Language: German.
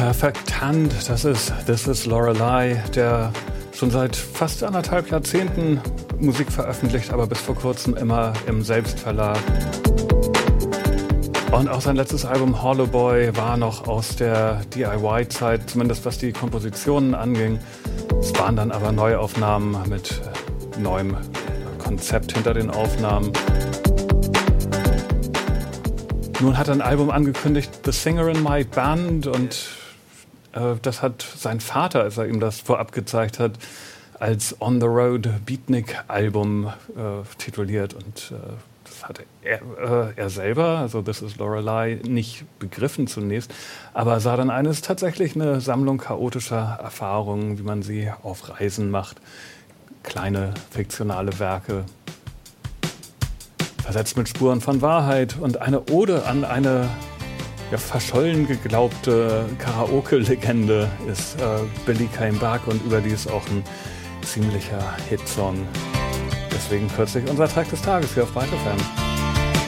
Perfect Hand, das ist This is Lorelei, der schon seit fast 1,5 Jahrzehnten Musik veröffentlicht, aber bis vor kurzem immer im Selbstverlag. Und auch sein letztes Album Hollow Boy war noch aus der DIY-Zeit, zumindest was die Kompositionen anging. Es waren dann aber Neuaufnahmen mit neuem Konzept hinter den Aufnahmen. Nun hat er ein Album angekündigt, The Singer in My Band, und das hat sein Vater, als er ihm das vorab gezeigt hat, als On the Road Beatnik-Album tituliert. Und das hatte er selber, also This is Lorelei, nicht begriffen zunächst, aber sah dann eines tatsächlich eine Sammlung chaotischer Erfahrungen, wie man sie auf Reisen macht. Kleine fiktionale Werke, versetzt mit Spuren von Wahrheit, und eine Ode an eine verschollen geglaubte Karaoke-Legende ist Billy Came Back und überdies auch ein ziemlicher Hitsong. Deswegen kürzlich unser Track des Tages hier auf Byte FM.